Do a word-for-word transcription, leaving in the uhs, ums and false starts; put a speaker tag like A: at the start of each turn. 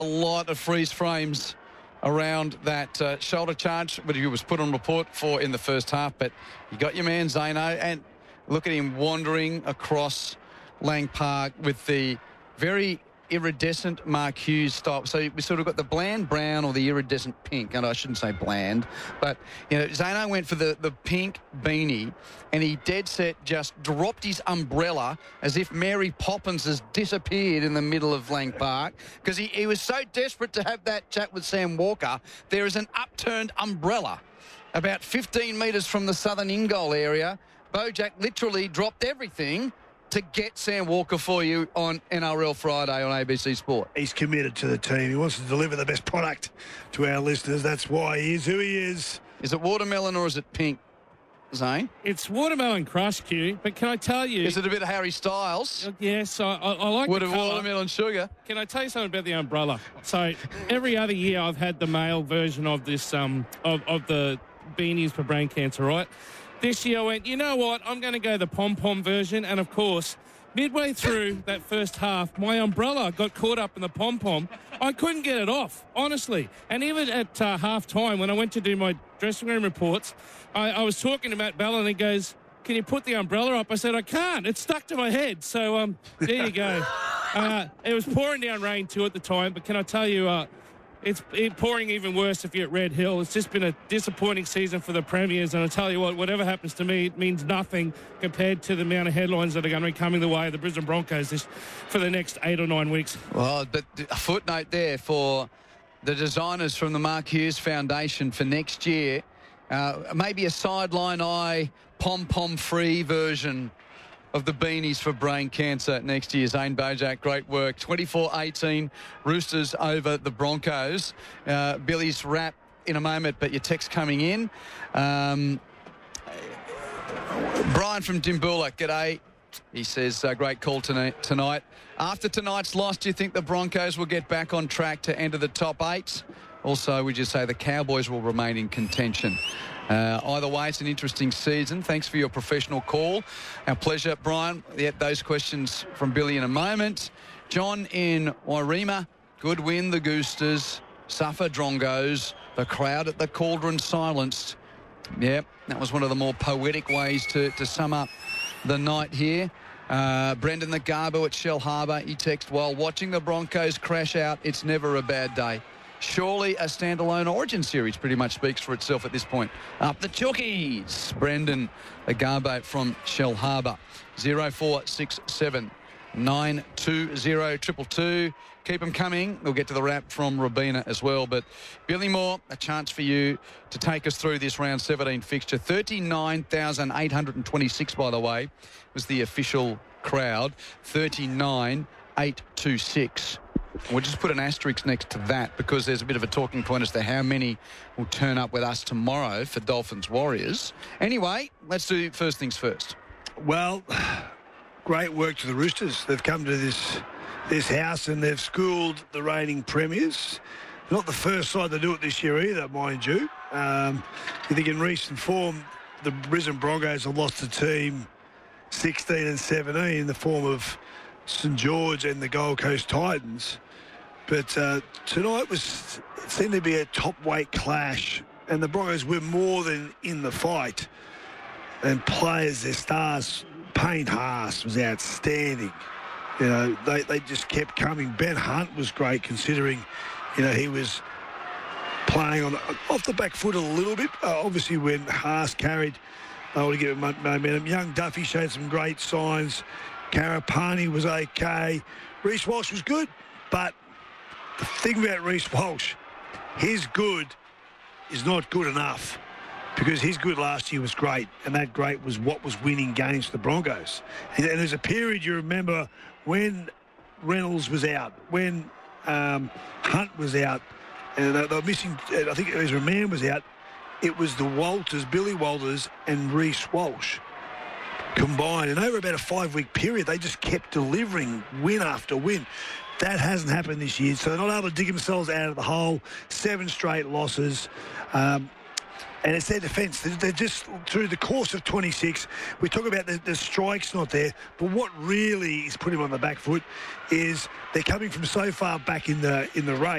A: a lot of freeze frames around that uh, shoulder charge, but he was put on report for in the first half. But you got your man Zano, and look at him wandering across Lang Park with the very iridescent Mark Hughes style. So we sort of got the bland brown or the iridescent pink, and I shouldn't say bland, but you know, Zano went for the, the pink beanie, and he dead set just dropped his umbrella as if Mary Poppins has disappeared in the middle of Lang Park, because he, he was so desperate to have that chat with Sam Walker. There is an upturned umbrella about fifteen metres from the southern in-goal area. Bojack literally dropped everything to get Sam Walker for you on N R L Friday on A B C Sport.
B: He's committed to the team. He wants to deliver the best product to our listeners. That's why he is who he is.
A: Is it watermelon or is it pink, Zane?
C: It's watermelon crush, Q, but can I tell you...
A: Is it a bit of Harry Styles?
C: Yes, I, I, I like
A: Would
C: the
A: have
C: colour.
A: watermelon sugar.
C: Can I tell you something about the umbrella? So every other year I've had the male version of this, um, of, of the beanies for brain cancer, right? This year I went, you know what, I'm going to go the pom-pom version. And, of course, midway through that first half, my umbrella got caught up in the pom-pom. I couldn't get it off, honestly. And even at uh, half-time, when I went to do my dressing room reports, I, I was talking to Matt Bell, and he goes, can you put the umbrella up? I said, I can't. It's stuck to my head. So um, there you go. Uh, it was pouring down rain, too, at the time. But can I tell you... Uh, It's it pouring even worse if you're at Red Hill. It's just been a disappointing season for the Premiers, and I tell you what, whatever happens to me, it means nothing compared to the amount of headlines that are going to be coming the way of the Brisbane Broncos this, for the next eight or nine weeks.
A: Well, but a footnote there for the designers from the Mark Hughes Foundation for next year, uh, maybe a sideline eye, pom-pom free version of the beanies for brain cancer next year. Zane Bojack, great work. twenty-four eighteen, Roosters over the Broncos. Uh, Billy's wrap in a moment, but your text coming in. Um, Brian from Dimboola, g'day. He says, uh, great call tonight, tonight. After tonight's loss, do you think the Broncos will get back on track to enter the top eight? Also, would you say the Cowboys will remain in contention? Uh, either way, it's an interesting season. Thanks for your professional call. Our pleasure, Brian. Yeah, those questions from Billy in a moment. John in Wairima. Good win, the Goosters. Suffer, Drongos. The crowd at the Cauldron silenced. Yeah, that was one of the more poetic ways to, to sum up the night here. Uh, Brendan the Garbo at Shell Harbour. He texted, while watching the Broncos crash out, it's never a bad day. Surely a standalone Origin series pretty much speaks for itself at this point. Up the Chookies. Brendan Agarbo from Shell Harbour. zero four six seven nine two zero two two. Keep them coming. We'll get to the wrap from Robina as well. But Billy Moore, a chance for you to take us through this round seventeen fixture. thirty-nine thousand eight hundred twenty-six, by the way, was the official crowd. thirty-nine thousand eight hundred twenty-six. We'll just put an asterisk next to that because there's a bit of a talking point as to how many will turn up with us tomorrow for Dolphins Warriors. Anyway, let's do first things first.
B: Well, great work to the Roosters. They've come to this this house and they've schooled the reigning premiers. Not the first side to do it this year either, mind you. Um, you think in recent form, the Brisbane Broncos have lost the team sixteen and seventeen in the form of St George and the Gold Coast Titans. But uh, tonight was it seemed to be a top weight clash, and the Broncos were more than in the fight. And players, their stars, Payne Haas was outstanding. You know, they, they just kept coming. Ben Hunt was great considering, you know, he was playing on off the back foot a little bit. Uh, obviously, when Haas carried, they were to give it momentum. Young Duffy showed some great signs. Karapani was okay. Reece Walsh was good, but the thing about Reece Walsh, his good is not good enough because his good last year was great, and that great was what was winning games for the Broncos. And there's a period you remember when Reynolds was out, when um, Hunt was out, and they, they were missing, I think Ezra Mann was out. It was the Walters, Billy Walters, and Reece Walsh combined, and over about a five-week period, they just kept delivering win after win. That hasn't happened this year, so they're not able to dig themselves out of the hole. Seven straight losses. Um, And it's their defence. They're, they're just, through the course of twenty-six, we talk about the, the strikes not there, but what really is putting them on the back foot is they're coming from so far back in the in the race.